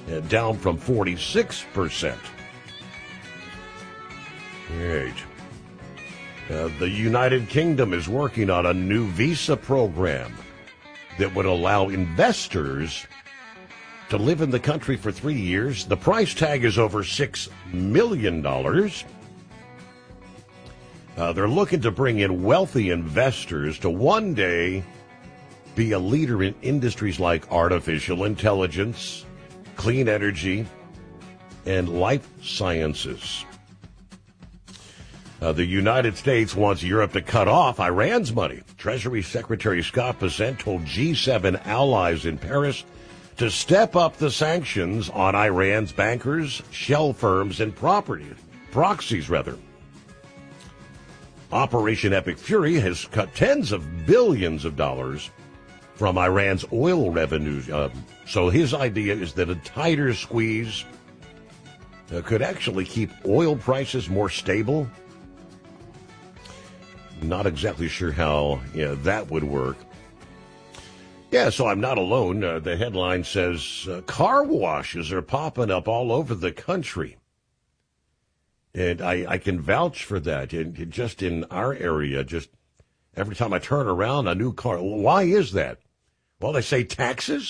down from 46%. Right. The United Kingdom is working on a new visa program that would allow investors to live in the country for 3 years. The price tag is over $6 million. They're looking to bring in wealthy investors to one day be a leader in industries like artificial intelligence, clean energy, and life sciences. The United States wants Europe to cut off Iran's money. Treasury Secretary Scott Bessent told G7 allies in Paris to step up the sanctions on Iran's bankers, shell firms, and proxies. Operation Epic Fury has cut tens of billions of dollars from Iran's oil revenues. So his idea is that a tighter squeeze could actually keep oil prices more stable. Not exactly sure how that would work. Yeah, so I'm not alone. The headline says car washes are popping up all over the country. And I can vouch for that. And just in our area, just every time I turn around, a new car. Why is that? Well, they say taxes.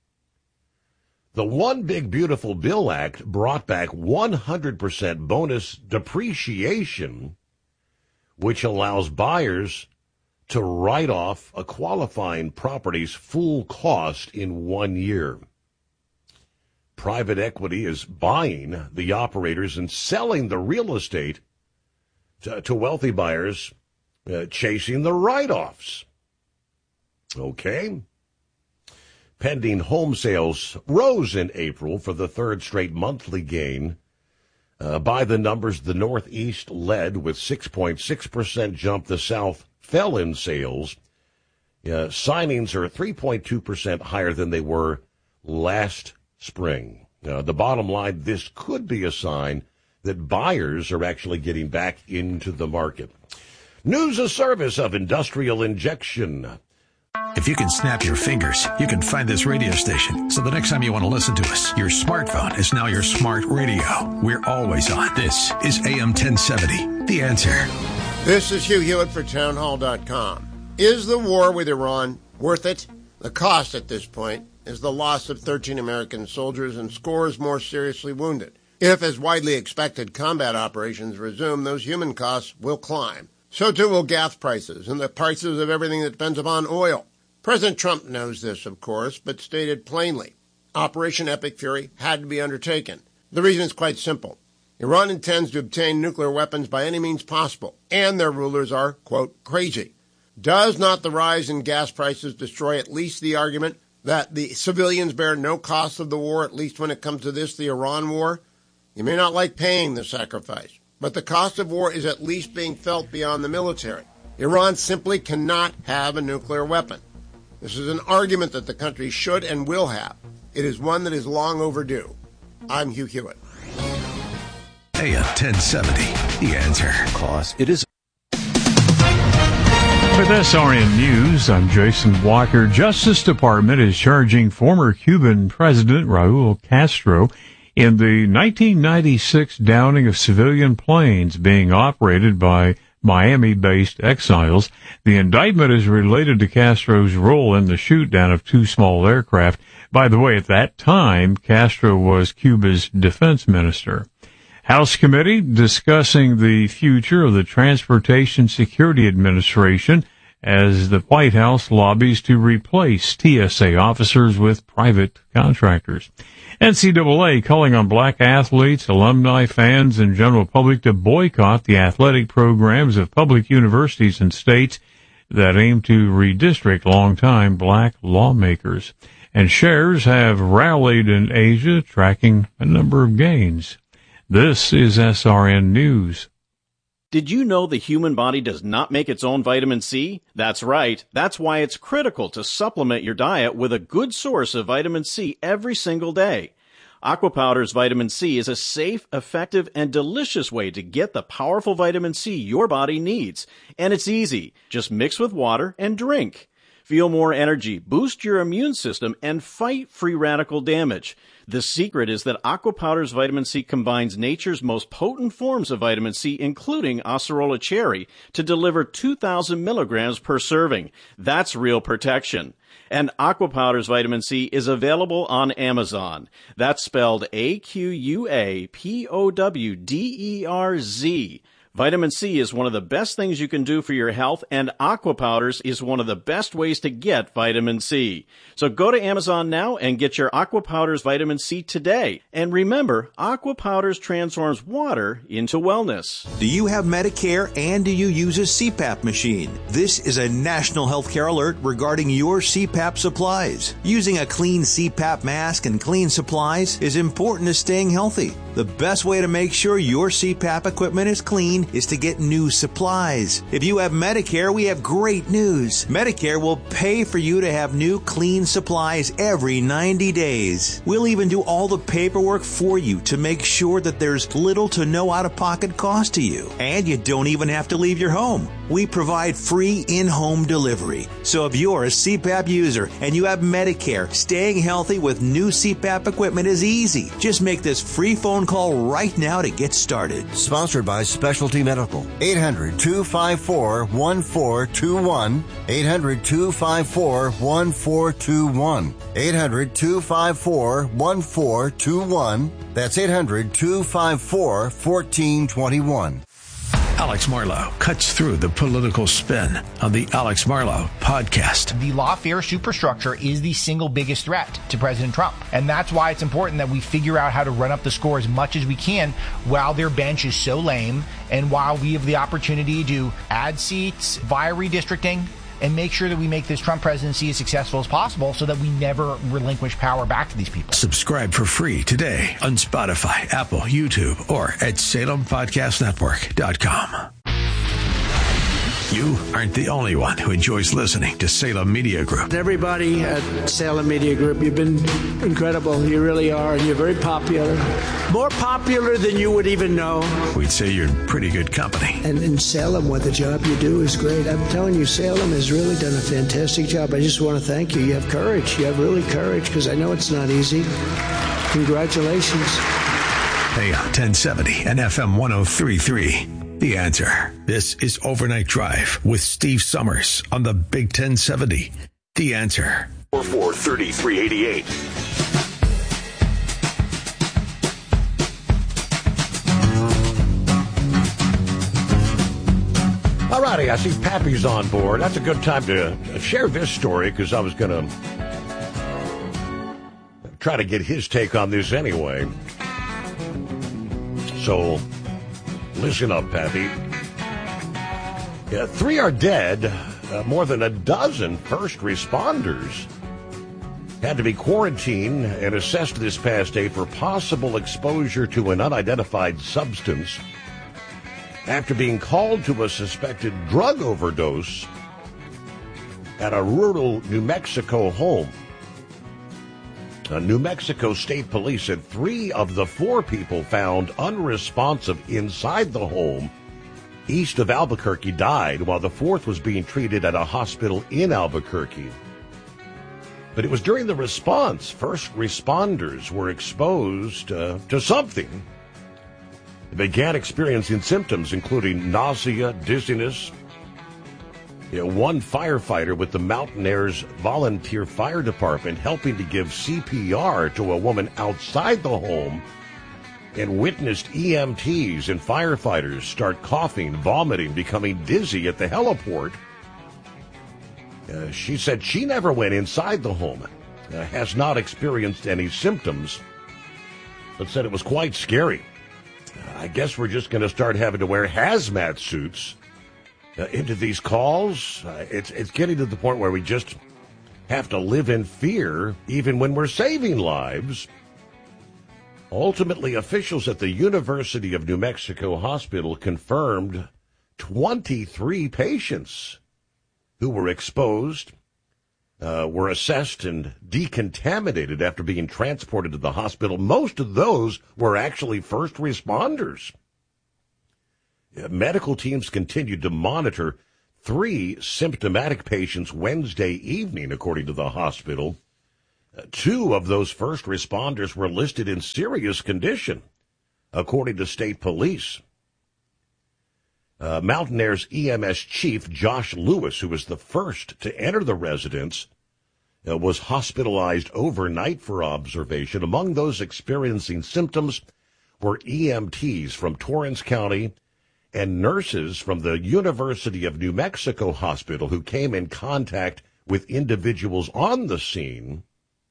The One Big Beautiful Bill Act brought back 100% bonus depreciation, which allows buyers to write off a qualifying property's full cost in 1 year. Private equity is buying the operators and selling the real estate to wealthy buyers, chasing the write-offs. Okay. Pending home sales rose in April for the third straight monthly gain. By the numbers, the Northeast led with 6.6% jump. The South fell in sales. Signings are 3.2% higher than they were last spring. The bottom line, this could be a sign that buyers are actually getting back into the market. News a service of Industrial Injection. If you can snap your fingers, you can find this radio station. So the next time you want to listen to us, your smartphone is now your smart radio. We're always on. This is AM 1070, The Answer. This is Hugh Hewitt for townhall.com. Is the war with Iran worth it? The cost at this point is the loss of 13 American soldiers and scores more seriously wounded. If, as widely expected, combat operations resume, those human costs will climb. So too will gas prices and the prices of everything that depends upon oil. President Trump knows this, of course, but stated plainly, Operation Epic Fury had to be undertaken. The reason is quite simple. Iran intends to obtain nuclear weapons by any means possible, and their rulers are, quote, crazy. Does not the rise in gas prices destroy at least the argument that the civilians bear no cost of the war, at least when it comes to this, the Iran war? You may not like paying the sacrifice, but the cost of war is at least being felt beyond the military. Iran simply cannot have a nuclear weapon. This is an argument that the country should and will have. It is one that is long overdue. I'm Hugh Hewitt. AM 1070, The Answer. Cause it is. With SRN News, I'm Jason Walker. Justice Department is charging former Cuban President Raul Castro in the 1996 downing of civilian planes being operated by Miami-based exiles. The indictment is related to Castro's role in the shoot-down of two small aircraft. By the way, at that time, Castro was Cuba's defense minister. House committee discussing the future of the Transportation Security Administration as the White House lobbies to replace TSA officers with private contractors. NCAA calling on black athletes, alumni, fans, and general public to boycott the athletic programs of public universities and states that aim to redistrict longtime black lawmakers. And shares have rallied in Asia, tracking a number of gains. This is SRN News. Did you know the human body does not make its own vitamin C? That's right. That's why it's critical to supplement your diet with a good source of vitamin C every single day. Aqua Powder's vitamin C is a safe, effective, and delicious way to get the powerful vitamin C your body needs. And it's easy. Just mix with water and drink. Feel more energy, boost your immune system, and fight free radical damage. The secret is that Aqua Powder's vitamin C combines nature's most potent forms of vitamin C, including Acerola cherry, to deliver 2,000 milligrams per serving. That's real protection. And Aqua Powder's vitamin C is available on Amazon. That's spelled AQUAPOWDERZ. Vitamin C is one of the best things you can do for your health, and Aqua Powders is one of the best ways to get vitamin C. So go to Amazon now and get your Aqua Powders vitamin C today. And remember, Aqua Powders transforms water into wellness. Do you have Medicare and do you use a CPAP machine? This is a national healthcare alert regarding your CPAP supplies. Using a clean CPAP mask and clean supplies is important to staying healthy. The best way to make sure your CPAP equipment is clean is to get new supplies. If you have Medicare, we have great news. Medicare will pay for you to have new clean supplies every 90 days. We'll even do all the paperwork for you to make sure that there's little to no out-of-pocket cost to you. And you don't even have to leave your home. We provide free in-home delivery. So if you're a CPAP user and you have Medicare, staying healthy with new CPAP equipment is easy. Just make this free phone call right now to get started. Sponsored by Specialty Medical. 800-254-1421. 800-254-1421. 800-254-1421. That's 800-254-1421. Alex Marlow cuts through the political spin on the Alex Marlow podcast. The lawfare superstructure is the single biggest threat to President Trump. And that's why it's important that we figure out how to run up the score as much as we can while their bench is so lame and while we have the opportunity to add seats via redistricting and make sure that we make this Trump presidency as successful as possible so that we never relinquish power back to these people. Subscribe for free today on Spotify, Apple, YouTube, or at SalemPodcastNetwork.com. You aren't the only one who enjoys listening to Salem Media Group. Everybody at Salem Media Group, you've been incredible. You really are, and you're very popular. More popular than you would even know. We'd say you're in pretty good company. And in Salem, what the job you do is great. I'm telling you, Salem has really done a fantastic job. I just want to thank you. You have courage. You have really courage, because I know it's not easy. Congratulations. AM 1070 and FM 103.3. The Answer. This is Overnight Drive with Steve Summers on the Big 1070. The Answer. 443388. All righty, I see Pappy's on board. That's a good time to share this story because I was going to try to get his take on this anyway. So, listen up, Pappy. 3 are dead. More than a dozen first responders had to be quarantined and assessed this past day for possible exposure to an unidentified substance after being called to a suspected drug overdose at a rural New Mexico home. New Mexico State Police said 3 of the 4 people found unresponsive inside the home east of Albuquerque died, while the 4th was being treated at a hospital in Albuquerque. But it was during the response first responders were exposed to something. They began experiencing symptoms including nausea, dizziness. One firefighter with the Mountain Airs Volunteer Fire Department helping to give CPR to a woman outside the home and witnessed EMTs and firefighters start coughing, vomiting, becoming dizzy at the heliport. She said she never went inside the home, has not experienced any symptoms, but said it was quite scary. I guess we're just going to start having to wear hazmat suits into these calls. It's getting to the point where we just have to live in fear even when we're saving lives. Ultimately, officials at the University of New Mexico Hospital confirmed 23 patients who were exposed were assessed and decontaminated after being transported to the hospital. Most of those were actually first responders. Medical teams continued to monitor 3 symptomatic patients Wednesday evening, according to the hospital. 2 of those first responders were listed in serious condition, according to state police. Mountain Air's EMS chief, Josh Lewis, who was the first to enter the residence, was hospitalized overnight for observation. Among those experiencing symptoms were EMTs from Torrance County and nurses from the University of New Mexico Hospital who came in contact with individuals on the scene.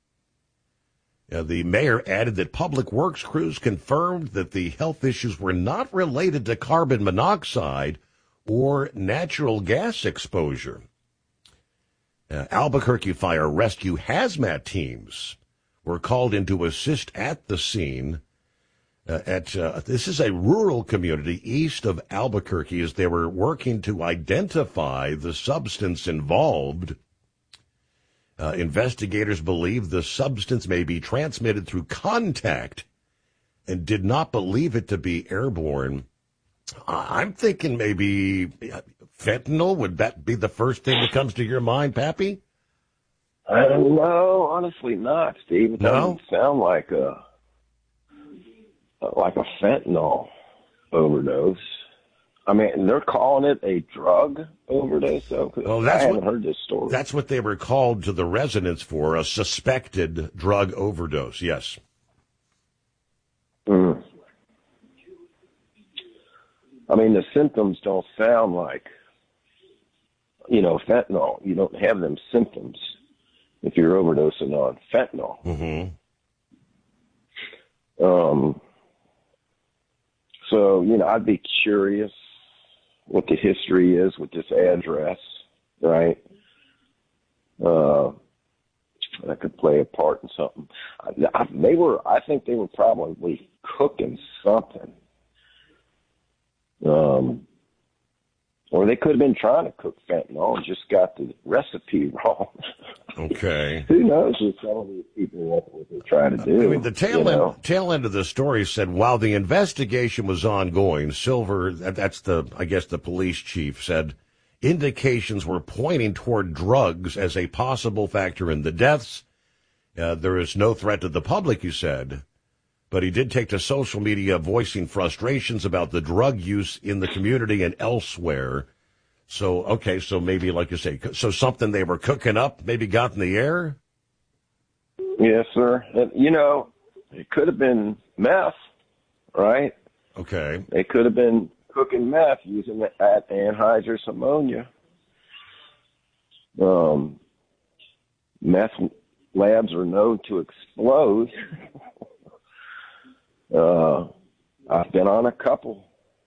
The mayor added that public works crews confirmed that the health issues were not related to carbon monoxide or natural gas exposure. Albuquerque Fire Rescue hazmat teams were called in to assist at the scene. This is a rural community east of Albuquerque as they were working to identify the substance involved. Investigators believe the substance may be transmitted through contact and did not believe it to be airborne. I'm thinking maybe fentanyl. Would that be the first thing that comes to your mind, Pappy? I don't know. Honestly, not, Steve. It doesn't sound like a fentanyl overdose. I mean, they're calling it a drug overdose, though. Well, I haven't heard this story. That's what they were called to the residents for, a suspected drug overdose, yes. Mm. I mean, the symptoms don't sound like, fentanyl. You don't have them symptoms if you're overdosing on fentanyl. Mm-hmm. So, I'd be curious what the history is with this address, right? That could play a part in something. I think they were probably cooking something. Or they could have been trying to cook fentanyl and just got the recipe wrong. Okay. Who knows what some of these people what they're trying to do. I mean, the tail end of the story said while the investigation was ongoing, Silver, that's the police chief, said indications were pointing toward drugs as a possible factor in the deaths. There is no threat to the public, he said. But he did take to social media voicing frustrations about the drug use in the community and elsewhere. So maybe, like you say, something they were cooking up maybe got in the air? Yes, sir. And, it could have been meth, right? Okay. They could have been cooking meth using that anhydrous ammonia. Meth labs are known to explode. I've been on a couple.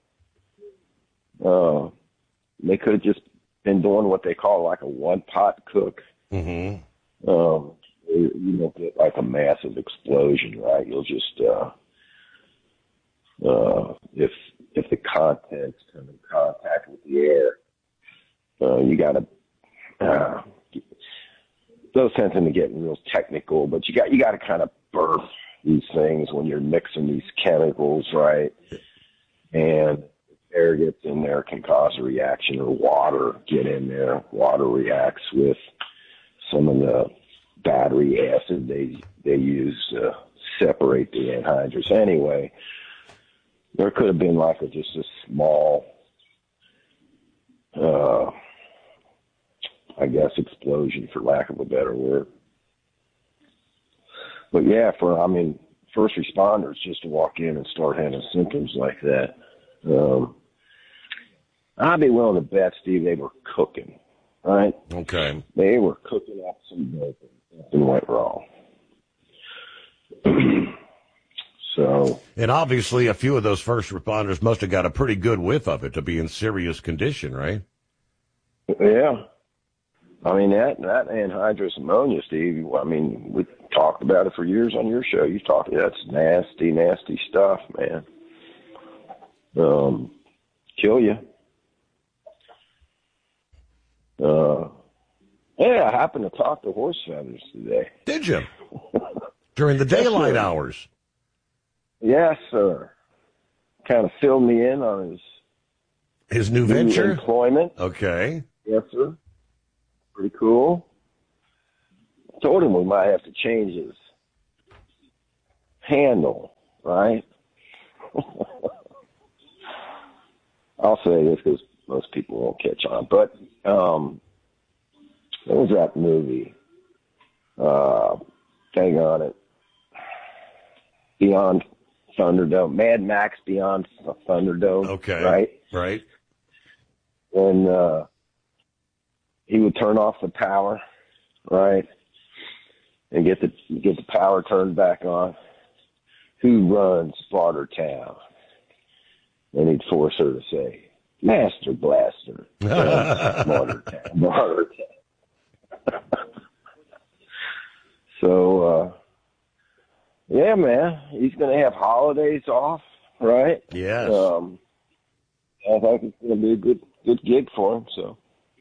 They could have just been doing what they call like a one-pot cook. Mm-hmm. You don't get like a massive explosion, right? You'll just, if the contents come in contact with the air, you got to, those tend to get real technical, but you got to kind of burp these things when you're mixing these chemicals, right? And air gets in there, can cause a reaction, or water get in there. Water reacts with some of the battery acid they use to separate the anhydrous. Anyway, there could have been like just a small, explosion, for lack of a better word. But yeah, first responders just to walk in and start having symptoms like that, I'd be willing to bet, Steve, they were cooking, right? Okay. They were cooking up some bacon. Something went wrong. And obviously a few of those first responders must have got a pretty good whiff of it to be in serious condition, right? Yeah. That anhydrous ammonia, Steve, we talked about it for years on your show. That's nasty, nasty stuff, man. Kill you. I happened to talk to Horse Feathers today. Did you? During the daylight hours? Yes, sir. Kind of filled me in on his new venture? Employment. Okay. Yes, sir. Pretty cool. I told him we might have to change his handle, right? I'll say this because most people won't catch on, but what was that movie? Dang on it. Beyond Thunderdome. Mad Max Beyond Thunderdome. Okay. Right? Right. When he would turn off the power, right? And get the power turned back on. Who runs Bartertown? And he'd force her to say, Master Blaster. Bartertown. So, yeah, man, he's going to have holidays off, right? Yes. I think it's going to be a good gig for him. So,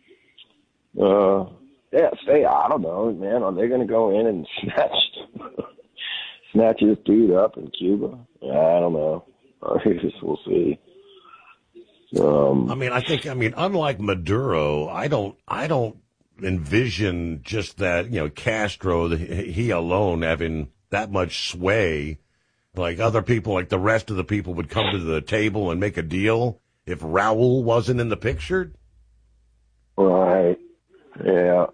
yeah, I don't know, man. Are they going to go in and snatch this dude up in Cuba? I don't know. We'll see. Unlike Maduro, I don't envision just that, Castro, he alone having that much sway. Like other people, like the rest of the people would come to the table and make a deal if Raul wasn't in the picture. Right. Yeah.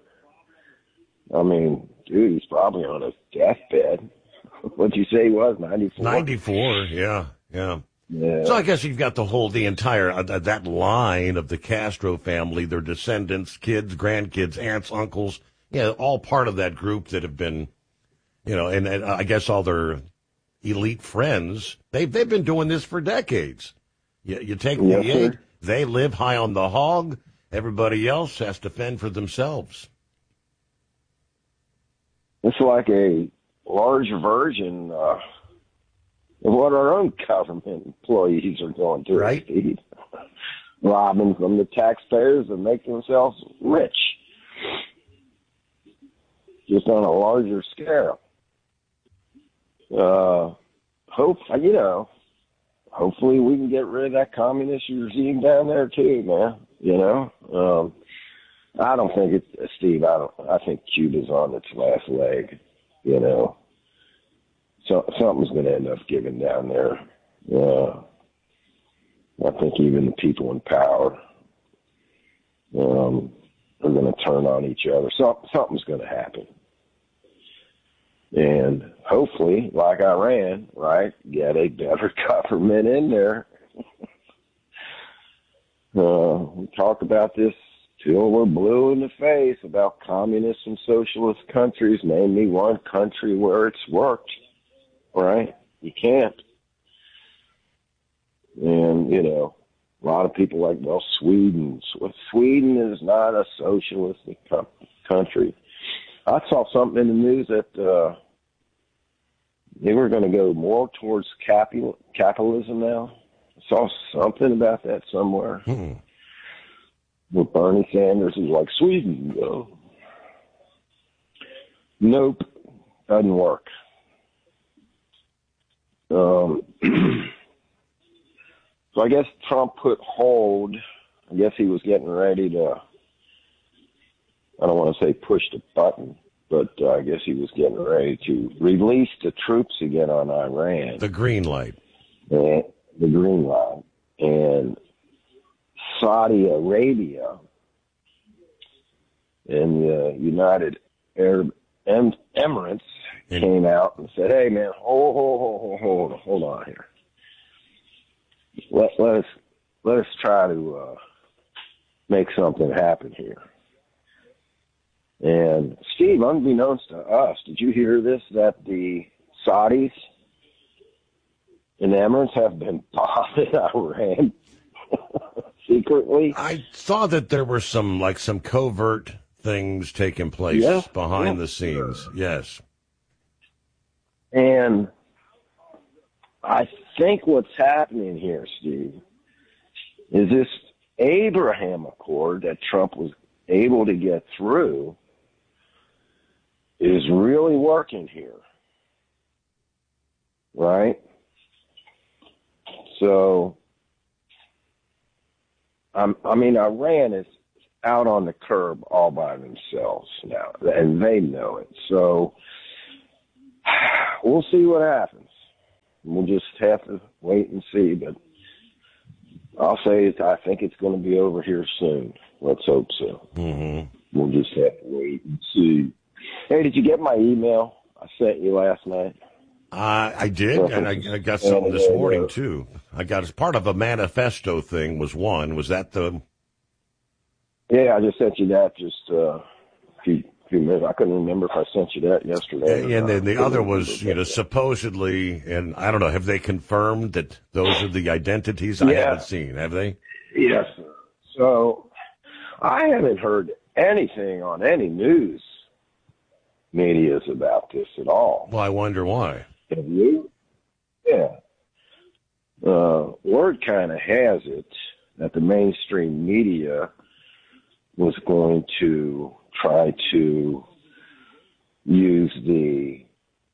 I mean, dude, he's probably on his deathbed. What'd you say he was, 94? 94, yeah. So I guess you've got the entire, that line of the Castro family, their descendants, kids, grandkids, aunts, uncles, all part of that group that have been, and I guess all their elite friends, they've been doing this for decades. You take the eight, they live high on the hog, everybody else has to fend for themselves. It's like a large version of what our own government employees are going through. Right. Steve. Robbing from the taxpayers and make themselves rich. Just on a larger scale. Hopefully we can get rid of that communist regime down there too, man. I don't think it's Steve. I think Cuba's on its last leg. So something's going to end up giving down there. I think even the people in power are going to turn on each other. Something's going to happen. And hopefully, like Iran, right, get a better government in there. We talk about this till we're blue in the face about communist and socialist countries. Name me one country where it's worked, right? You can't. And, a lot of people like, well, Sweden is not a socialistic country. I saw something in the news that they were going to go more towards capitalism now. I saw something about that somewhere. Where Bernie Sanders is like, Sweden, Nope, doesn't work. So I guess Trump put hold. I guess he was getting ready to, I don't want to say push the button, but I guess he was getting ready to release the troops again on Iran. The green light. The green light. And Saudi Arabia and the United Arab Emirates came out and said, hey, man, hold on here. Let us try to make something happen here. And Steve, unbeknownst to us, did you hear this, that the Saudis and Emirates have been bombing Iran secretly? I saw that there were some covert things taking place behind the scenes. Sure. Yes. And I think what's happening here, Steve, is this Abraham Accord that Trump was able to get through is really working here. Right? So, Iran is out on the curb all by themselves now, and they know it. So we'll see what happens. We'll just have to wait and see. But I'll say I think it's going to be over here soon. Let's hope so. Mm-hmm. We'll just have to wait and see. Hey, did you get my email I sent you last night? I did, and I got something this morning, too. I got as part of a manifesto thing was one. Was that the... Yeah, I just sent you that just a few minutes. I couldn't remember if I sent you that yesterday. And then the other was, supposedly, and I don't know, have they confirmed that those are the identities? I haven't seen, have they? Yes. So I haven't heard anything on any news medias about this at all. Well, I wonder why. Have you? Yeah. Word kind of has it that the mainstream media was going to try to use the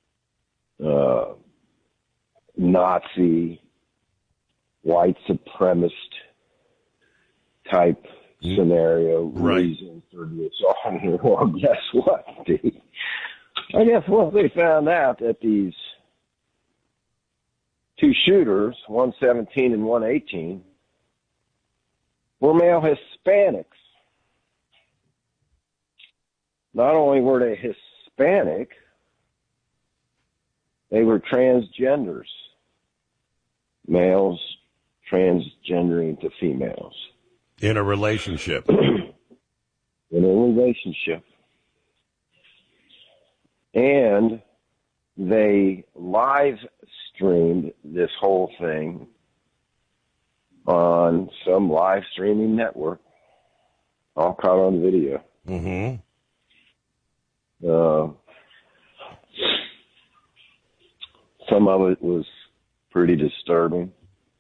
Nazi, white supremacist type scenario reason for this. Well, guess what, Steve? I guess what they found out that these two shooters, 117 and 118, were male Hispanics. Not only were they Hispanic, they were transgenders. Males transgendering to females. In a relationship. In a relationship. And they live streamed this whole thing on some live streaming network, all caught on video. Mm-hmm. Some of it was pretty disturbing.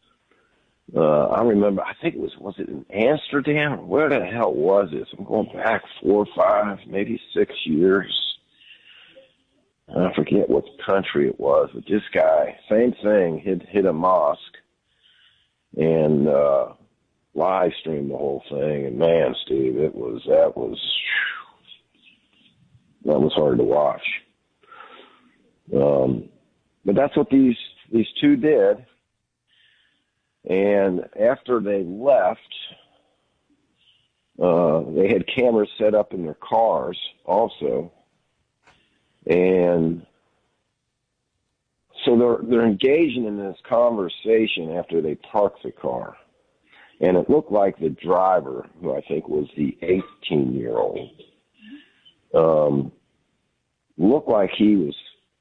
I remember, I think was it in Amsterdam? Where the hell was this? I'm going back 4, 5, maybe 6 years. I forget what country it was, but this guy, same thing, hit a mosque and live streamed the whole thing. And man, Steve, that was hard to watch. But that's what these two did. And after they left, they had cameras set up in their cars also. And so they're engaging in this conversation after they park the car. And it looked like the driver, who I think was the 18-year-old, looked like he was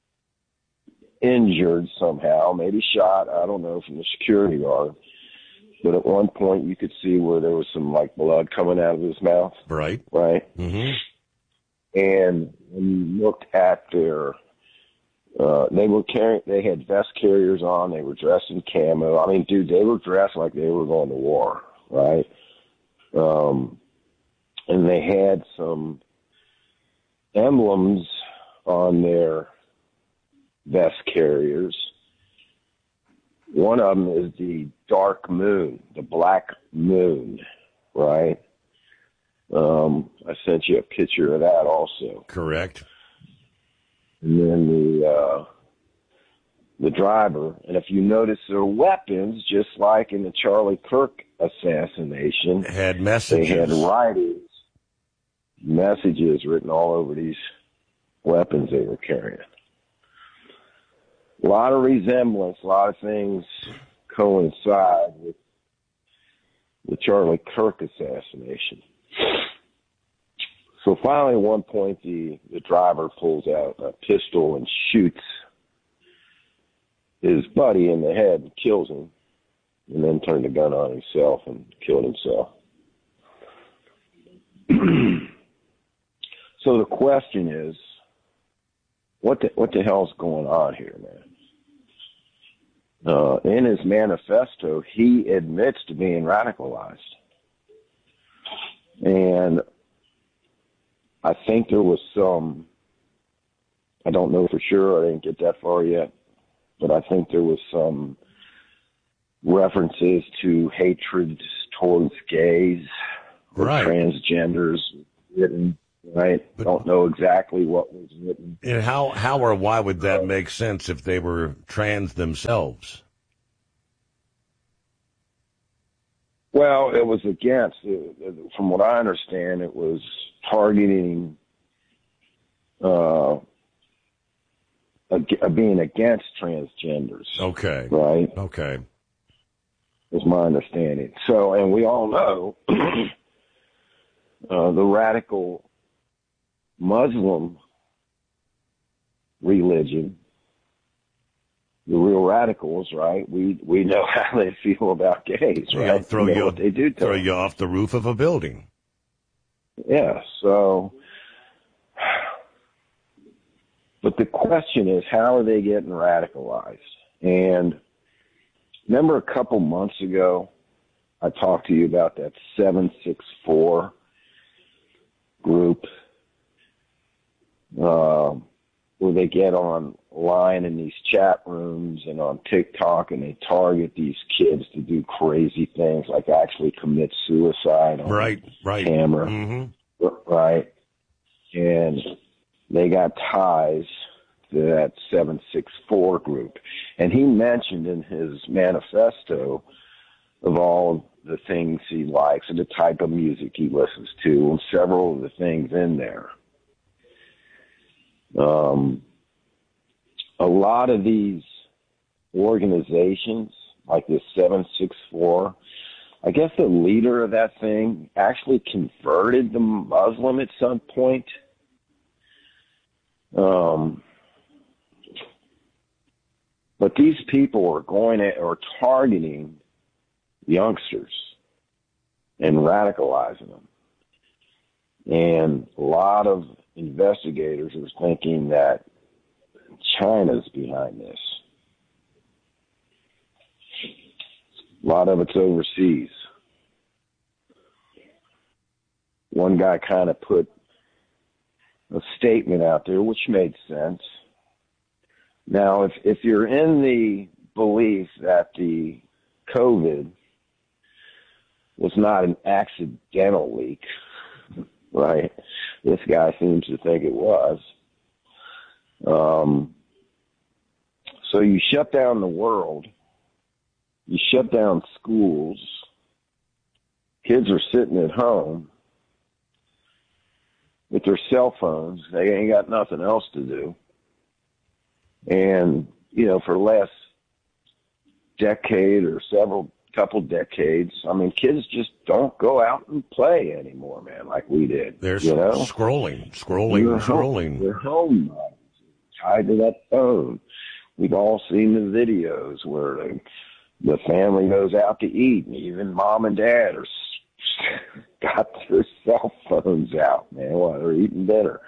injured somehow, maybe shot, I don't know, from the security guard. But at one point you could see where there was some like blood coming out of his mouth. Right. Right. Mm-hmm. And when you looked at their, they had vest carriers on, they were dressed in camo. I mean, dude, they were dressed like they were going to war, right? And they had some emblems on their vest carriers. One of them is the dark moon, the black moon, right? I sent you a picture of that also. Correct. And then the driver, and if you notice their weapons, just like in the Charlie Kirk assassination, had messages. They had writings, messages written all over these weapons they were carrying. A lot of resemblance, a lot of things coincide with the Charlie Kirk assassination. So finally, at one point, the driver pulls out a pistol and shoots his buddy in the head and kills him, and then turned the gun on himself and killed himself. So the question is, what the hell's going on here, man? In his manifesto, he admits to being radicalized. And I think there was some, I don't know for sure, I didn't get that far yet, but I think there was some references to hatred towards gays Right. Transgenders written, right? But don't know exactly what was written. And how or why would that make sense if they were trans themselves? Well, it was against, from what I understand, it was targeting being against transgenders. Okay. Right? Okay. Is my understanding. So, and we all know the radical Muslim religion, the real radicals, right? We know how they feel about gays, right? Yeah, throw you what they do to them. you off the roof of a building. Yeah, so, but the question is, how are they getting radicalized? And remember a couple months ago, I talked to you about that 764 group, where they get online in these chat rooms and on TikTok, and they target these kids to do crazy things, like actually commit suicide on camera. Mm-hmm. Right. And they got ties to that 764 group. And he mentioned in his manifesto of all the things he likes and the type of music he listens to, and several of the things in there. A lot of these organizations, like this 764, I guess the leader of that thing actually converted to Muslim at some point. But these people are targeting youngsters and radicalizing them. And a lot of investigators are thinking that China's behind this. A lot of it's overseas. One guy kind of put a statement out there which made sense. Now, if you're in the belief that the COVID was not an accidental leak, right? This guy seems to think it was. So you shut down the world. You shut down schools. Kids are sitting at home with their cell phones. They ain't got nothing else to do. And, for the last decade or couple decades, I mean, kids just don't go out and play anymore, man, like we did. They're scrolling. They're home tied to that phone. We've all seen the videos where the family goes out to eat, and even mom and dad are got their cell phones out, man, while they're eating dinner.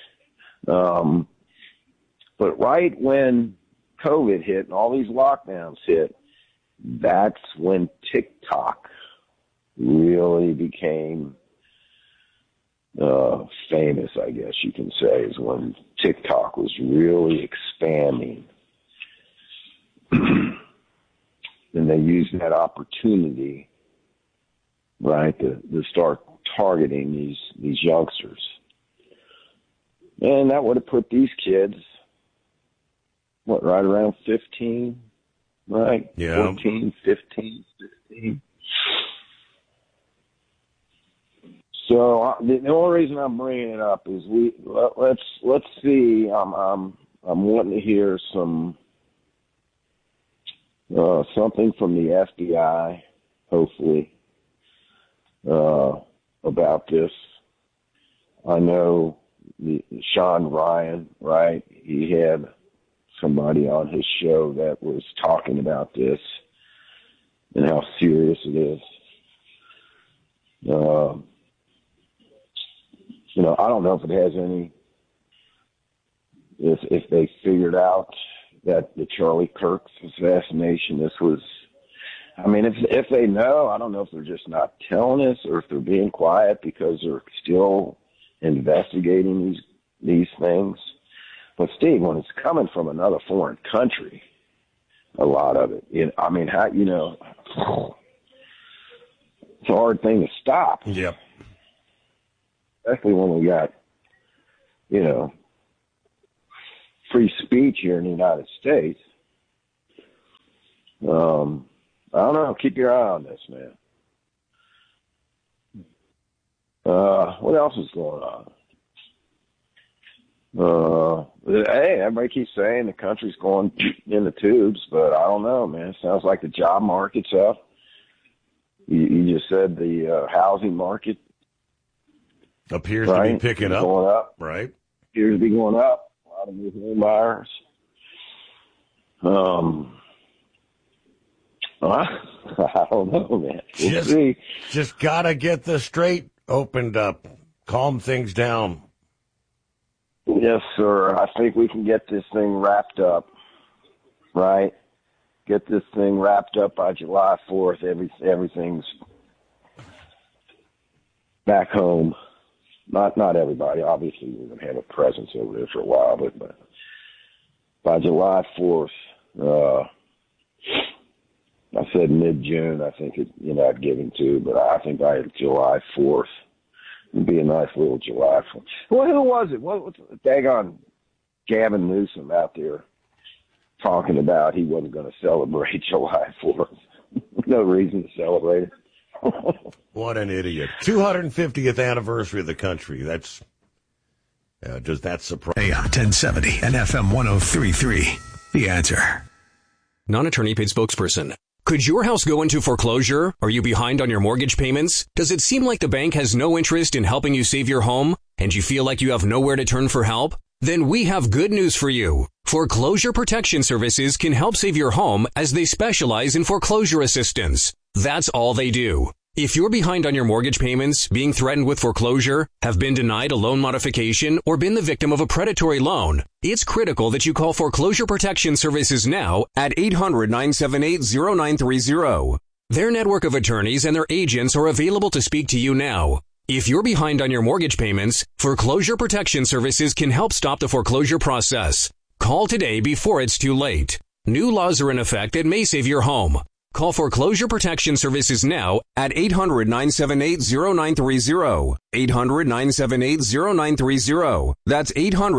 But right when COVID hit and all these lockdowns hit, that's when TikTok really became famous, I guess you can say, is when TikTok was really expanding. And they used that opportunity, right, to start targeting these youngsters. And that would have put these kids, right around 15, right? Yeah. 14, 15, 16. So the only reason I'm bringing it up is let's see. I'm wanting to hear something from the FBI, hopefully, about this. I know Sean Ryan, right? He had somebody on his show that was talking about this and how serious it is. I don't know if it has any, if they figured out that the Charlie Kirk's assassination, this was, I mean, if they know, I don't know if they're just not telling us or if they're being quiet because they're still investigating these things. But Steve, when it's coming from another foreign country, a lot of it, it's a hard thing to stop. Yep. especially when we got, free speech here in the United States. I don't know. Keep your eye on this, man. What else is going on? Hey, everybody keeps saying the country's going in the tubes, but I don't know, man. It sounds like the job market's up. You just said the housing market appears to be picking up. Going up. Right. Appears to be going up. A lot of new home buyers. I don't know, man. We'll see. Just got to get the strait opened up. Calm things down. Yes, sir. I think we can get this thing wrapped up, right? Get this thing wrapped up by July 4th. Everything's back home. Not everybody. Obviously, we're going to have a presence over there for a while, but by July 4th, I said mid-June, I think I'd give him to, but I think by July 4th would be a nice little July 4th. Well, who was it? What's daggone Gavin Newsom out there talking about he wasn't going to celebrate July 4th? No reason to celebrate it. What an idiot. 250th anniversary of the country. Does that surprise? AM 1070 and FM 103.3. The Answer. Non-attorney paid spokesperson. Could your house go into foreclosure? Are you behind on your mortgage payments? Does it seem like the bank has no interest in helping you save your home? And you feel like you have nowhere to turn for help? Then we have good news for you. Foreclosure Protection Services can help save your home as they specialize in foreclosure assistance. That's all they do. If you're behind on your mortgage payments, being threatened with foreclosure, have been denied a loan modification, or been the victim of a predatory loan, it's critical that you call Foreclosure Protection Services now at 800-978-0930. Their network of attorneys and their agents are available to speak to you now. If you're behind on your mortgage payments, Foreclosure Protection Services can help stop the foreclosure process. Call today before it's too late. New laws are in effect that may save your home. Call Foreclosure Protection Services now at 800-978-0930. 800-978-0930. That's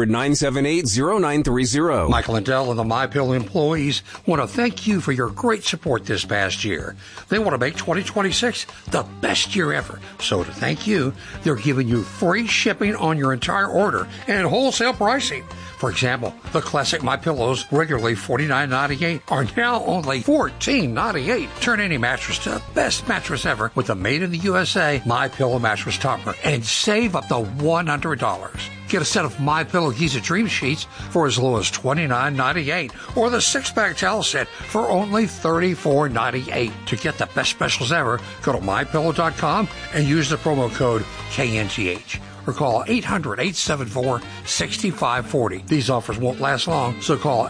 800-978-0930. Michael Lindell and the MyPillow employees want to thank you for your great support this past year. They want to make 2026 the best year ever. So to thank you, they're giving you free shipping on your entire order and wholesale pricing. For example, the classic MyPillows, regularly $49.98, are now only $14.98. Turn any mattress to the best mattress ever with the Made in the USA MyPillow mattress topper and save up to $100. Get a set of MyPillow Giza Dream Sheets for as low as $29.98 or the 6-pack towel set for only $34.98. To get the best specials ever, go to MyPillow.com and use the promo code KNTH. Or call 800-874-6540. These offers won't last long, so call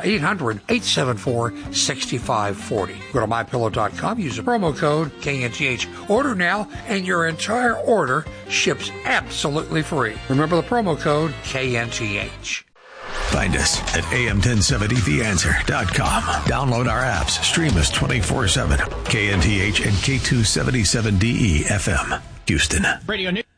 800-874-6540. Go to MyPillow.com, use the promo code KNTH. Order now, and your entire order ships absolutely free. Remember the promo code KNTH. Find us at am1070theanswer.com. Download our apps. Stream us 24/7. KNTH and K277DE FM, Houston. Radio News.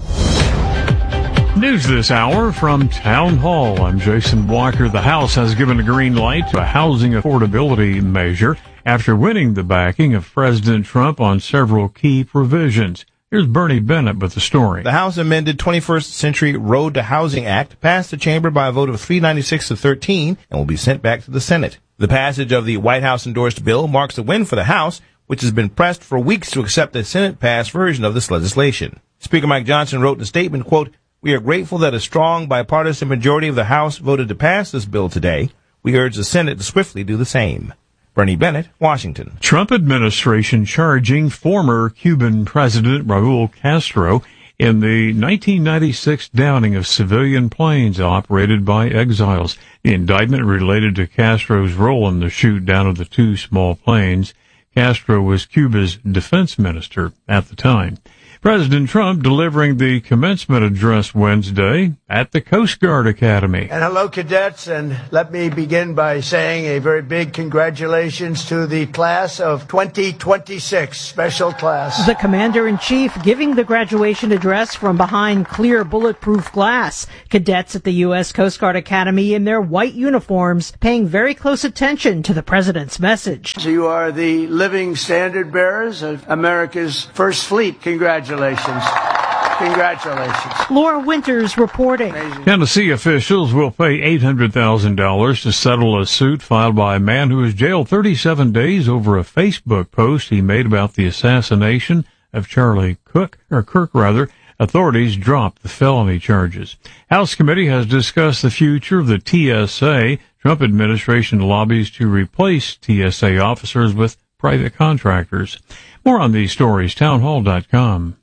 News this hour from Town Hall. I'm Jason Walker. The House has given a green light to a housing affordability measure after winning the backing of President Trump on several key provisions. Here's Bernie Bennett with the story. The House amended 21st Century Road to Housing Act passed the chamber by a vote of 396 to 13 and will be sent back to the Senate. The passage of the White House-endorsed bill marks a win for the House, which has been pressed for weeks to accept the Senate-passed version of this legislation. Speaker Mike Johnson wrote in a statement, quote, "We are grateful that a strong bipartisan majority of the House voted to pass this bill today. We urge the Senate to swiftly do the same." Bernie Bennett, Washington. Trump administration charging former Cuban President Raul Castro in the 1996 downing of civilian planes operated by exiles. The indictment related to Castro's role in the shoot down of the two small planes. Castro was Cuba's defense minister at the time. President Trump delivering the commencement address Wednesday at the Coast Guard Academy. And hello, cadets, and let me begin by saying a very big congratulations to the class of 2026, special class. The Commander-in-Chief giving the graduation address from behind clear bulletproof glass. Cadets at the U.S. Coast Guard Academy in their white uniforms paying very close attention to the President's message. So you are the living standard bearers of America's First Fleet. Congratulations. Congratulations. Laura Winters reporting. Tennessee officials will pay $800,000 to settle a suit filed by a man who was jailed 37 days over a Facebook post he made about the assassination of Charlie Kirk. Authorities dropped the felony charges. House committee has discussed the future of the TSA. Trump administration lobbies to replace TSA officers with private contractors. More on these stories, townhall.com.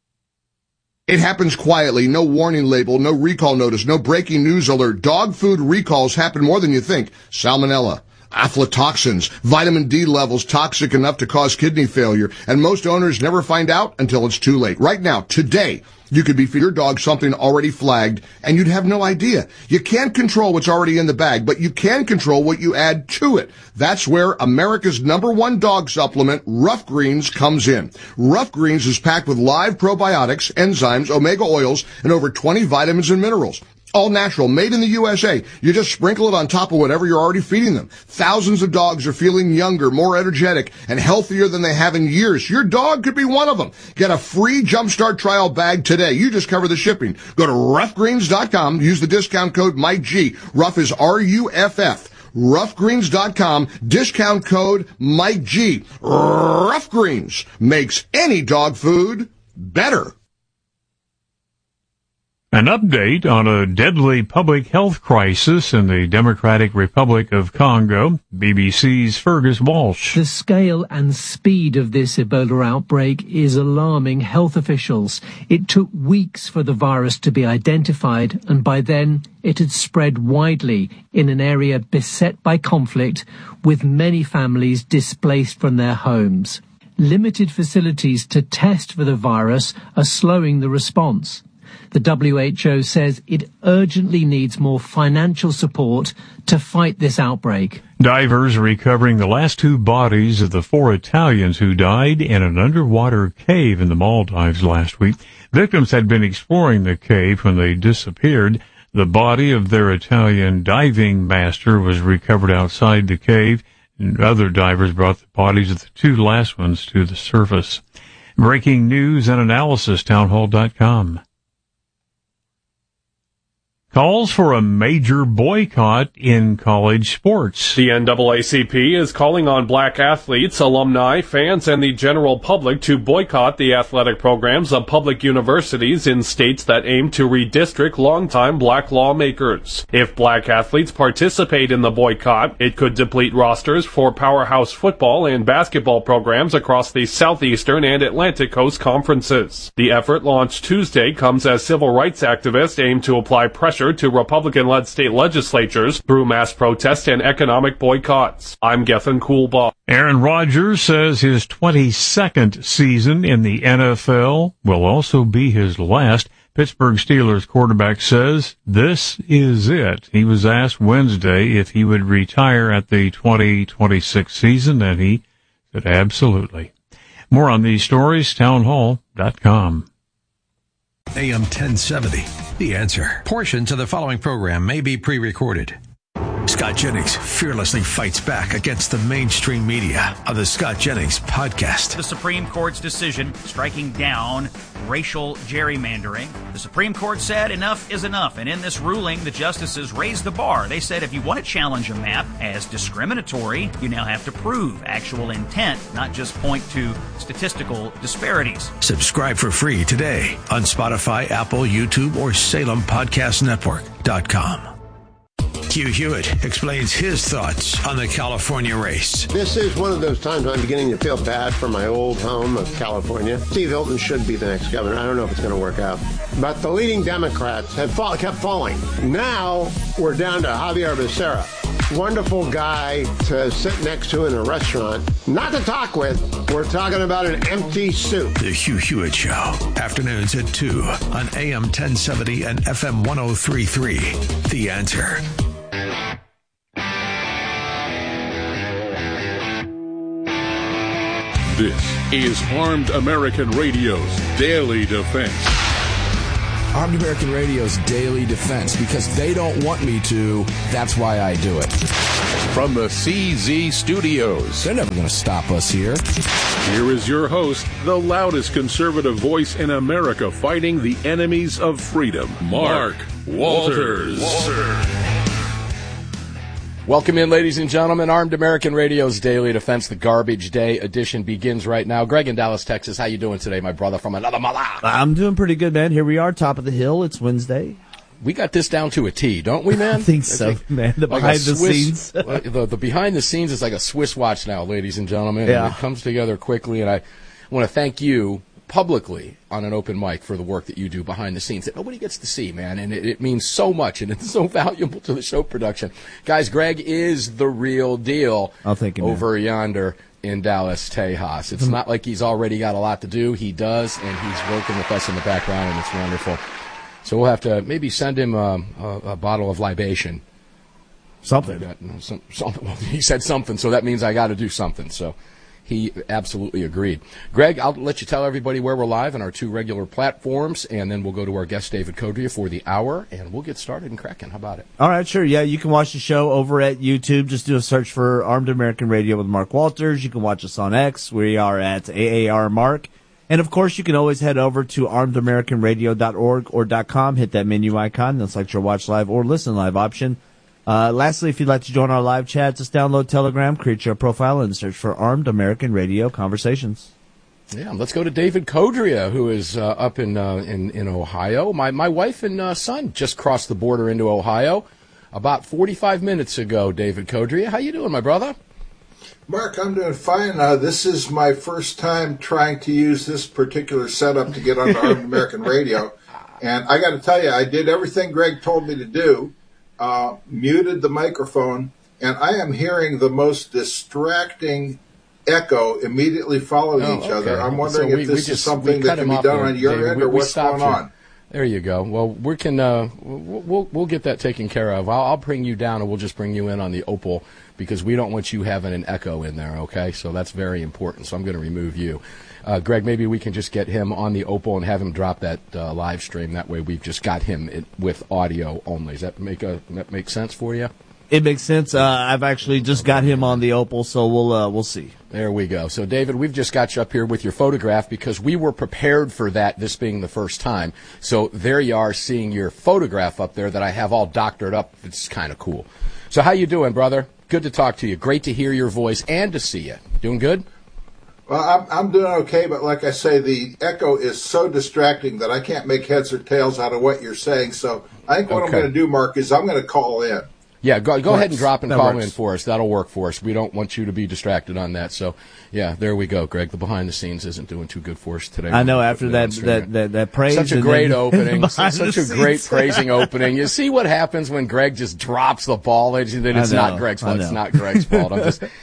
It happens quietly, no warning label, no recall notice, no breaking news alert. Dog food recalls happen more than you think. Salmonella, aflatoxins, vitamin D levels toxic enough to cause kidney failure, and most owners never find out until it's too late. Right now, today, you could be feeding your dog something already flagged, and you'd have no idea. You can't control what's already in the bag, but you can control what you add to it. That's where America's #1 dog supplement, Rough Greens, comes in. Rough Greens is packed with live probiotics, enzymes, omega oils, and over 20 vitamins and minerals. All natural, made in the USA. You just sprinkle it on top of whatever you're already feeding them. Thousands of dogs are feeling younger, more energetic, and healthier than they have in years. Your dog could be one of them. Get a free Jumpstart trial bag today. You just cover the shipping. Go to roughgreens.com. Use the discount code Mike G. Rough is RUFF. Roughgreens.com. Discount code Mike G. Rough Greens makes any dog food better. An update on a deadly public health crisis in the Democratic Republic of Congo. BBC's Fergus Walsh. The scale and speed of this Ebola outbreak is alarming health officials. It took weeks for the virus to be identified, and by then it had spread widely in an area beset by conflict, with many families displaced from their homes. Limited facilities to test for the virus are slowing the response. The WHO says it urgently needs more financial support to fight this outbreak. Divers are recovering the last 2 bodies of the 4 Italians who died in an underwater cave in the Maldives last week. Victims had been exploring the cave when they disappeared. The body of their Italian diving master was recovered outside the cave, and other divers brought the bodies of the 2 last ones to the surface. Breaking news and analysis, townhall.com. Calls for a major boycott in college sports. The NAACP is calling on black athletes, alumni, fans, and the general public to boycott the athletic programs of public universities in states that aim to redistrict longtime black lawmakers. If black athletes participate in the boycott, it could deplete rosters for powerhouse football and basketball programs across the Southeastern and Atlantic Coast conferences. The effort, launched Tuesday, comes as civil rights activists aim to apply pressure to Republican-led state legislatures through mass protest and economic boycotts. I'm Gethin Coolbaugh. Aaron Rodgers says his 22nd season in the NFL will also be his last. Pittsburgh Steelers quarterback says this is it. He was asked Wednesday if he would retire at the 2026 season, and he said absolutely. More on these stories, townhall.com. AM 1070, The Answer. Portions of the following program may be pre-recorded. Scott Jennings fearlessly fights back against the mainstream media on the Scott Jennings Podcast. The Supreme Court's decision striking down racial gerrymandering. The Supreme Court said enough is enough, and in this ruling, the justices raised the bar. They said if you want to challenge a map as discriminatory, you now have to prove actual intent, not just point to statistical disparities. Subscribe for free today on Spotify, Apple, YouTube, or SalemPodcastNetwork.com. Hugh Hewitt explains his thoughts on the California race. This is one of those times I'm beginning to feel bad for my old home of California. Steve Hilton should be the next governor. I don't know if it's going to work out. But the leading Democrats have kept falling. Now we're down to Javier Becerra. Wonderful guy to sit next to in a restaurant. Not to talk with. We're talking about an empty soup. The Hugh Hewitt Show. Afternoons at 2 on AM 1070 and FM 103.3. The Answer. This is Armed American Radio's Daily Defense. Armed American Radio's Daily Defense, because they don't want me to, that's why I do it. From the CZ Studios. They're never going to stop us here. Here is your host, the loudest conservative voice in America fighting the enemies of freedom, Mark Walters. Welcome in, ladies and gentlemen. Armed American Radio's Daily Defense, the Garbage Day edition begins right now. Greg in Dallas, Texas, how you doing today, my brother from another mother? I'm doing pretty good, man. Here we are, top of the hill. It's Wednesday. We got this down to a T, don't we, man? I think so, man. The behind the scenes. the behind the scenes is like a Swiss watch now, ladies and gentlemen. Yeah. And it comes together quickly, and I want to thank you publicly on an open mic for the work that you do behind the scenes that nobody gets to see, man, and it means so much, and it's so valuable to the show production. Guys, Greg is the real deal over yonder in Dallas, Tejas. It's not like he's already got a lot to do. He does, and he's working with us in the background, and it's wonderful. So we'll have to maybe send him a bottle of libation. Something. Well, he said something, so that means I got to do something, so he absolutely agreed. Greg, I'll let you tell everybody where we're live on our two regular platforms, and then we'll go to our guest, David Codrea, for the hour, and we'll get started and cracking. How about it? All right, sure. Yeah, you can watch the show over at YouTube. Just do a search for Armed American Radio with Mark Walters. You can watch us on X. We are at AAR Mark. And, of course, you can always head over to armedamericanradio.org or .com, hit that menu icon, and select your watch live or listen live option. Lastly, if you'd like to join our live chat, just download Telegram, create your profile, and search for Armed American Radio Conversations. Yeah, let's go to David Codrea, who is up in Ohio. My wife and son just crossed the border into Ohio about 45 minutes ago, David Codrea. How you doing, my brother? Mark, I'm doing fine. This is my first time trying to use this particular setup to get onto Armed American Radio. And I got to tell you, I did everything Greg told me to do, muted the microphone, and I am hearing the most distracting echo immediately following each other. I'm wondering if this is something that can be done on your end or what's going on. There you go. Well, we can we'll get that taken care of. I'll bring you down, and we'll just bring you in on the Opal because we don't want you having an echo in there. Okay, so that's very important. So I'm going to remove you, Greg. Maybe we can just get him on the Opal and have him drop that live stream. That way, we've just got him with audio only. Does that make sense for you? It makes sense. I've actually just got him on the Opal, so we'll see. There we go. So, David, we've just got you up here with your photograph because we were prepared for that, this being the first time. So there you are seeing your photograph up there that I have all doctored up. It's kind of cool. So how you doing, brother? Good to talk to you. Great to hear your voice and to see you. Doing good? Well, I'm doing okay, but like I say, the echo is so distracting that I can't make heads or tails out of what you're saying. So I think what I'm going to do, Mark, is I'm going to call in. Yeah, go ahead and drop and call in for us. That'll work for us. We don't want you to be distracted on that. So, yeah, there we go, Greg. The behind the scenes isn't doing too good for us today. I know after that praise. Such a great opening. Such a great praising opening. You see what happens when Greg just drops the ball and then it's not Greg's fault. It's not Greg's fault.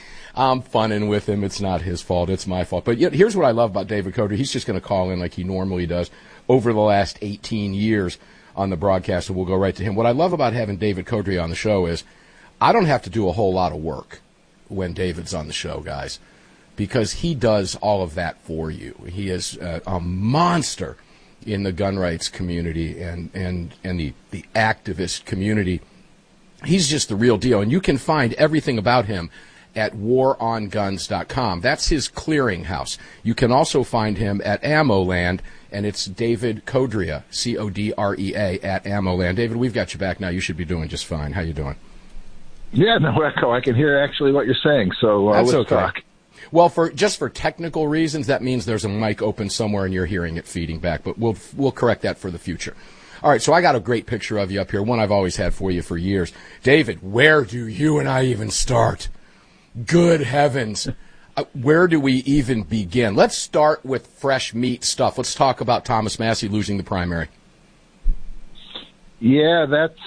I'm funning with him. It's not his fault. It's my fault. But here's what I love about David Codrea. He's just going to call in like he normally does over the last 18 years. On the broadcast, and we'll go right to him. What I love about having David Codrea on the show is I don't have to do a whole lot of work when David's on the show, guys, because he does all of that for you. He is a monster in the gun rights community and the activist community. He's just the real deal, and you can find everything about him at waronguns.com. That's his clearinghouse. You can also find him at AmmoLand, and it's David Codrea, Codrea, at AmmoLand. David, we've got you back now. You should be doing just fine. How you doing? Yeah, no echo. I can hear actually what you're saying, so let's talk. Well, for technical reasons, that means there's a mic open somewhere and you're hearing it feeding back, but we'll correct that for the future. All right, so I got a great picture of you up here, one I've always had for you for years. David, where do you and I even start? Good heavens. Where do we even begin? Let's start with fresh meat stuff. Let's talk about Thomas Massie losing the primary. Yeah, that's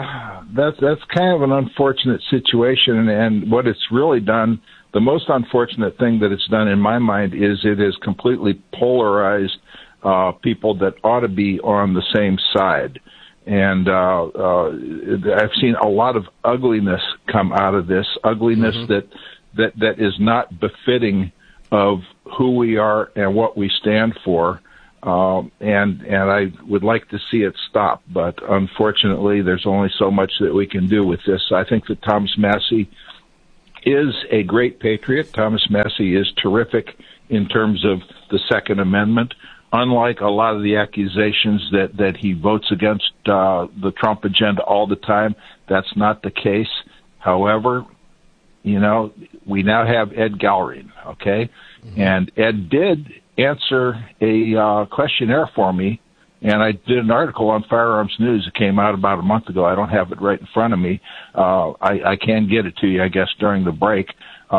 kind of an unfortunate situation, and what it's really done, the most unfortunate thing that it's done in my mind is it has completely polarized people that ought to be on the same side. And I've seen a lot of ugliness come out of this, ugliness that is not befitting of who we are and what we stand for. And I would like to see it stop, but unfortunately there's only so much that we can do with this. I think that Thomas Massie is a great patriot. Thomas Massie is terrific in terms of the Second Amendment. Unlike a lot of the accusations that he votes against the Trump agenda all the time, that's not the case. However, you know, we now have Ed Gallery, okay? Mm-hmm. And Ed did answer a questionnaire for me, and I did an article on Firearms News. It came out about a month ago. I don't have it right in front of me. I can get it to you, I guess, during the break.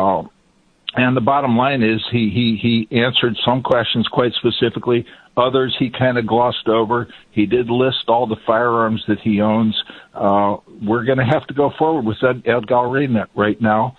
And the bottom line is he answered some questions quite specifically. Others he kind of glossed over. He did list all the firearms that he owns. We're going to have to go forward with Ed Gallery right now.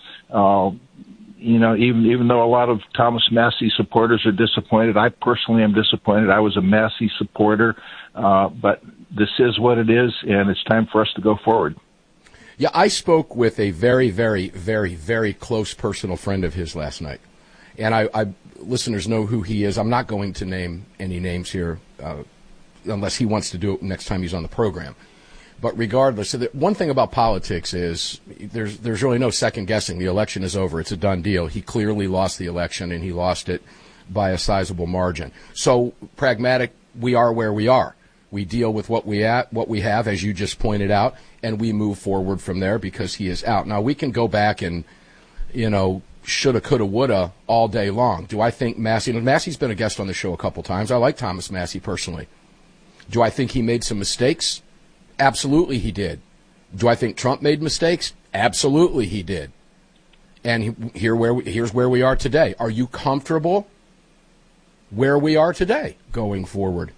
You know, even though a lot of Thomas Massie supporters are disappointed, I personally am disappointed. I was a Massie supporter, but this is what it is, and it's time for us to go forward. Yeah, I spoke with a very, very, very, very close personal friend of his last night. And I listeners know who he is. I'm not going to name any names here unless he wants to do it next time he's on the program. But regardless, so one thing about politics is there's really no second guessing. The election is over. It's a done deal. He clearly lost the election, and he lost it by a sizable margin. So pragmatic, we are where we are. We deal with what we have, as you just pointed out, and we move forward from there because he is out. Now, we can go back and, you know, shoulda, coulda, woulda all day long. Do I think Massie, and Massie's been a guest on the show a couple times. I like Thomas Massie personally. Do I think he made some mistakes? Absolutely he did. Do I think Trump made mistakes? Absolutely he did. And here's where we are today. Are you comfortable where we are today going forward?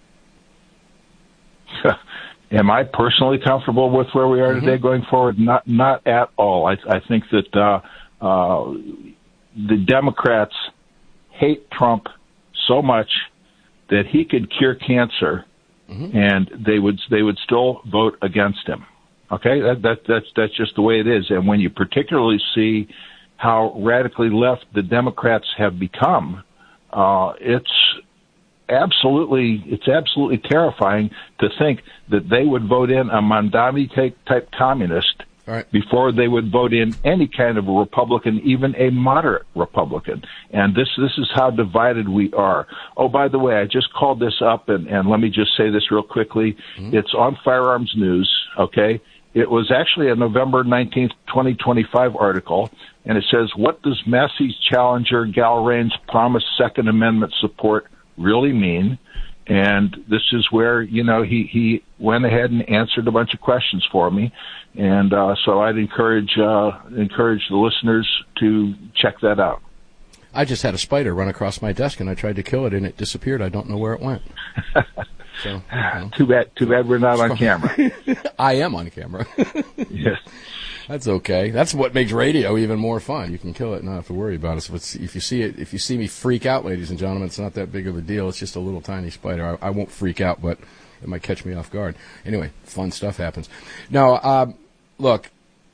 Am I personally comfortable with where we are today going forward? Not at all. I think that the Democrats hate Trump so much that he could cure cancer, and they would still vote against him. Okay, that's just the way it is. And when you particularly see how radically left the Democrats have become, it's absolutely terrifying to think that they would vote in a Mamdani type communist before they would vote in any kind of a Republican, even a moderate Republican. And this is how divided we are. Oh, by the way, I just called this up, and let me just say this real quickly. It's on Firearms News, okay? It was actually a November 19th, 2025 article, and it says, what does Massie's challenger Galrain's promised Second Amendment support really mean? And this is where, you know, he went ahead and answered a bunch of questions for me. And so I'd encourage the listeners to check that out. I just had a spider run across my desk, and I tried to kill it, and it disappeared. I don't know where it went. So, Too bad we're not on camera. I am on camera. Yes. That's okay. That's what makes radio even more fun. You can kill it and not have to worry about it. So if you see me freak out, ladies and gentlemen, it's not that big of a deal. It's just a little tiny spider. I won't freak out, but it might catch me off guard. Anyway, fun stuff happens. Now, look,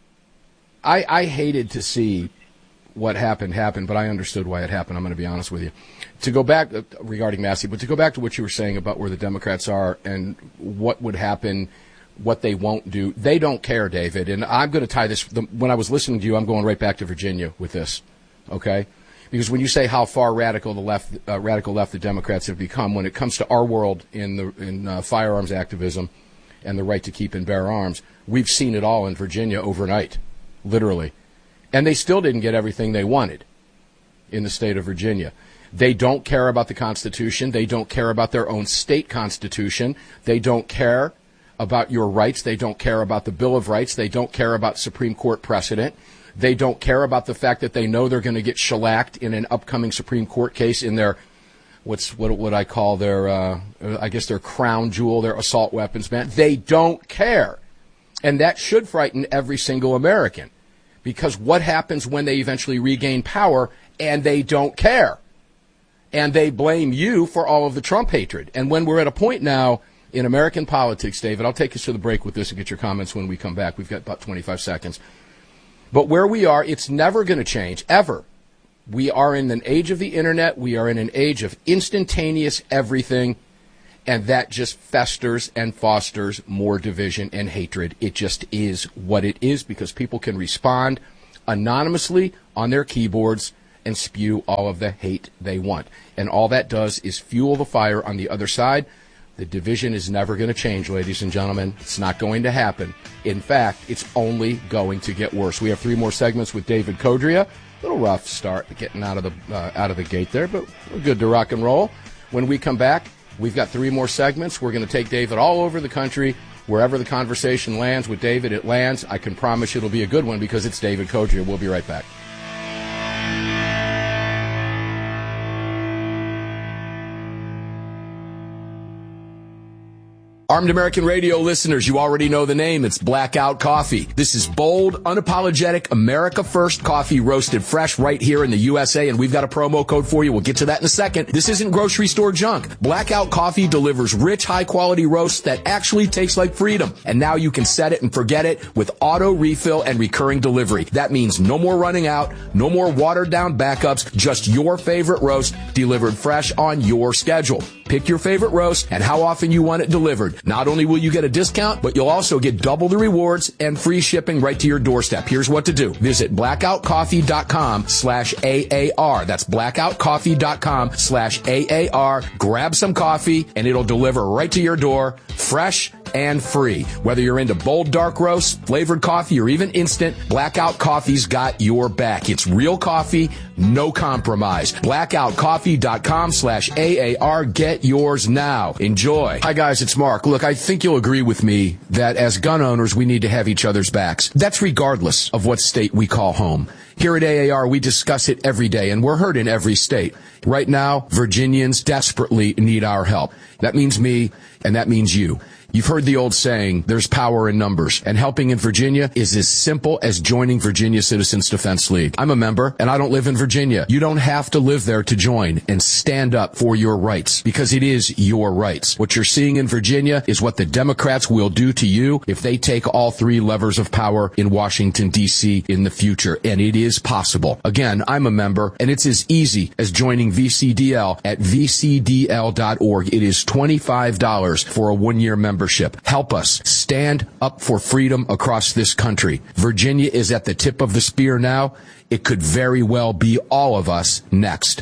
I hated to see what happened, but I understood why it happened. I'm going to be honest with you. To go back regarding Massie, but to go back to what you were saying about where the Democrats are and what would happen, what they won't do. They don't care, David. And I'm going to tie this. When I was listening to you, I'm going right back to Virginia with this, okay? Because when you say how far radical left the Democrats have become, when it comes to our world in firearms activism and the right to keep and bear arms, we've seen it all in Virginia overnight, literally. And they still didn't get everything they wanted in the state of Virginia. They don't care about the Constitution. They don't care about their own state constitution. They don't care about your rights. They don't care about the Bill of Rights. They don't care about Supreme Court precedent. They don't care about the fact that they know they're going to get shellacked in an upcoming Supreme Court case in their, what would I call their, I guess their crown jewel, their assault weapons ban. They don't care. And that should frighten every single American. Because what happens when they eventually regain power and they don't care? And they blame you for all of the Trump hatred. And when we're at a point now in American politics, David, I'll take us to the break with this and get your comments when we come back. We've got about 25 seconds. But where we are, it's never going to change, ever. We are in an age of the internet. We are in an age of instantaneous everything. And that just festers and fosters more division and hatred. It just is what it is because people can respond anonymously on their keyboards and spew all of the hate they want. And all that does is fuel the fire on the other side. The division is never going to change, ladies and gentlemen. It's not going to happen. In fact, it's only going to get worse. We have 3 more segments with David Codrea. A little rough start getting out of the gate there, but we're good to rock and roll. When we come back, we've got 3 more segments. We're going to take David all over the country. Wherever the conversation lands with David, it lands. I can promise you it'll be a good one because it's David Codrea. We'll be right back. Armed American Radio listeners, you already know the name. It's Blackout Coffee. This is bold, unapologetic, America First coffee roasted fresh right here in the USA, and we've got a promo code for you. We'll get to that in a second. This isn't grocery store junk. Blackout Coffee delivers rich, high-quality roasts that actually taste like freedom. And now you can set it and forget it with auto refill and recurring delivery. That means no more running out, no more watered-down backups, just your favorite roast delivered fresh on your schedule. Pick your favorite roast and how often you want it delivered. Not only will you get a discount, but you'll also get double the rewards and free shipping right to your doorstep. Here's what to do. Visit blackoutcoffee.com/AAR. That's blackoutcoffee.com/AAR. Grab some coffee and it'll deliver right to your door, fresh and free. Whether you're into bold dark roast, flavored coffee, or even instant, Blackout Coffee's got your back. It's real coffee, no compromise. blackoutcoffee.com/AAR. Get yours now. Enjoy. Hi guys, it's Mark. Look, I think you'll agree with me that as gun owners, we need to have each other's backs. That's regardless of what state we call home. Here at AAR, we discuss it every day, and we're heard in every state. Right now, Virginians desperately need our help. That means me, and that means you. You've heard the old saying, there's power in numbers, and helping in Virginia is as simple as joining Virginia Citizens Defense League. I'm a member, and I don't live in Virginia. You don't have to live there to join and stand up for your rights, because it is your rights. What you're seeing in Virginia is what the Democrats will do to you if they take all 3 levers of power in Washington, D.C. in the future, and it is possible. Again, I'm a member, and it's as easy as joining VCDL at vcdl.org. It is $25 for a 1-year membership. Help us stand up for freedom across this country. Virginia is at the tip of the spear now. It could very well be all of us next.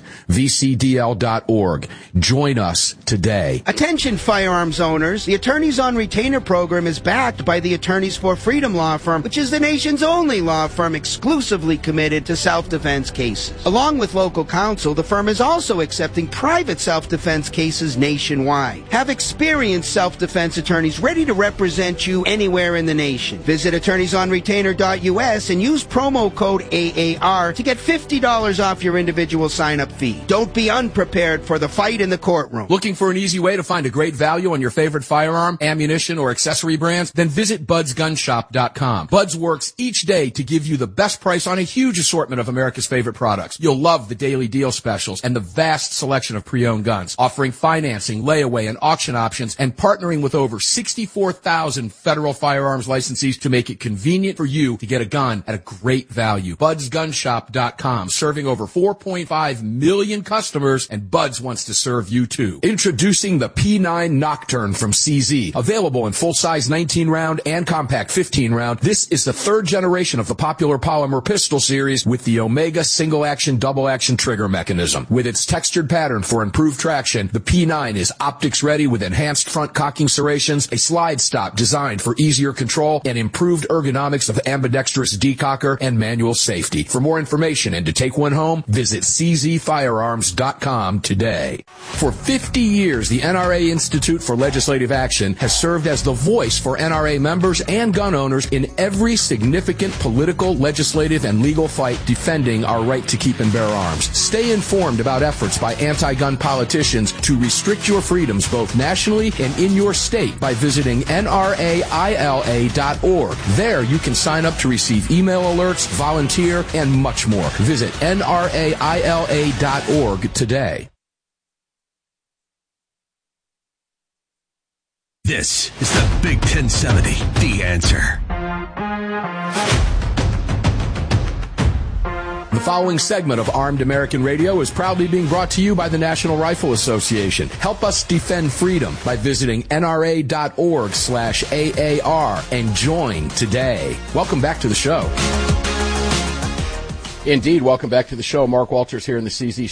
VCDL.org. Join us today. Attention firearms owners. The Attorneys on Retainer program is backed by the Attorneys for Freedom law firm, which is the nation's only law firm exclusively committed to self-defense cases. Along with local counsel, the firm is also accepting private self-defense cases nationwide. Have experienced self-defense attorneys ready to represent you anywhere in the nation. Visit attorneysonretainer.us and use promo code AA to get $50 off your individual sign-up fee. Don't be unprepared for the fight in the courtroom. Looking for an easy way to find a great value on your favorite firearm, ammunition, or accessory brands? Then visit budsgunshop.com. Buds works each day to give you the best price on a huge assortment of America's favorite products. You'll love the daily deal specials and the vast selection of pre-owned guns, offering financing, layaway, and auction options, and partnering with over 64,000 federal firearms licensees to make it convenient for you to get a gun at a great value. Budsgunshop.com, serving over 4.5 million customers, and Buds wants to serve you too. Introducing the P9 Nocturne from CZ, available in full-size 19-round and compact 15-round. This is the 3rd generation of the popular polymer pistol series with the Omega single-action, double-action trigger mechanism. With its textured pattern for improved traction, the P9 is optics-ready with enhanced front cocking serrations, a slide stop designed for easier control, and improved ergonomics of ambidextrous decocker and manual safety. For more information and to take one home, visit czfirearms.com today. For 50 years, the NRA Institute for Legislative Action has served as the voice for NRA members and gun owners in every significant political, legislative, and legal fight defending our right to keep and bear arms. Stay informed about efforts by anti-gun politicians to restrict your freedoms both nationally and in your state by visiting nraila.org. There you can sign up to receive email alerts, volunteer, and much more. Visit nraila.org today. This is the Big 1070, The Answer. The following segment of Armed American Radio is proudly being brought to you by the National Rifle Association. Help us defend freedom by visiting nra.org/AAR and join today. Welcome back to the show. Indeed, welcome back to the show. Mark Walters here in the CZ